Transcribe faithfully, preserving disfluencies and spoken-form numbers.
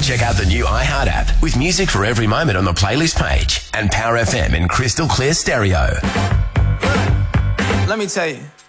Check out the new iHeart app with music for every moment on the playlist page and Power F M in crystal clear stereo. Let me tell you.